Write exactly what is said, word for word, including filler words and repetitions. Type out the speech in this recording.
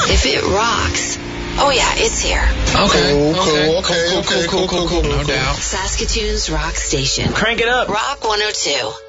If it rocks, oh yeah, it's here. Okay, Cool, okay, cool, okay, cool, okay, cool, cool, cool, cool, cool, no cool. doubt. Saskatoon's rock station. Crank it up. Rock one oh two.